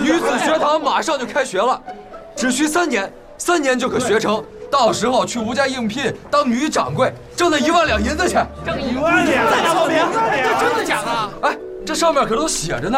女子学堂马上就开学了，只需3年，3年就可学成。到时候去吴家应聘当女掌柜，挣那1万两银子去。 挣1万两？再打报名？ 这真的假的？ 哎，这上面可都写着呢。